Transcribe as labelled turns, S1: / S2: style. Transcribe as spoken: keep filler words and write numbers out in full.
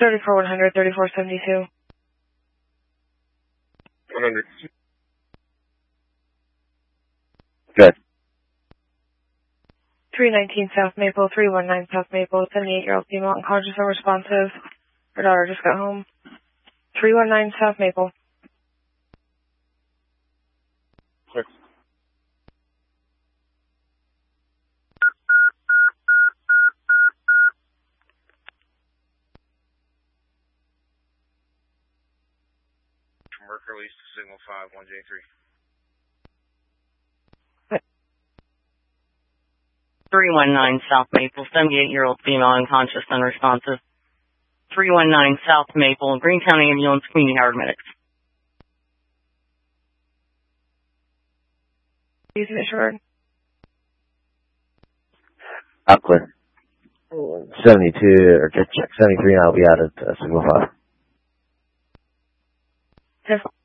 S1: thirty-four one hundred, thirty-four seventy-two.
S2: one hundred.
S3: Good.
S1: three nineteen South Maple, three one nine South Maple, seventy-eight-year-old female, unconscious, unresponsive. Her daughter just got home. three one nine South Maple.
S2: Six. Worker release to signal five one J three.
S4: three one nine South Maple, seventy-eight-year-old female, unconscious, unresponsive. three one nine South Maple, Greene County Ambulance, Community Howard Medics.
S1: Using it short.
S3: Out clear. seventy-two, or check seventy-three, and I'll be out at uh, signal five.
S1: Yes.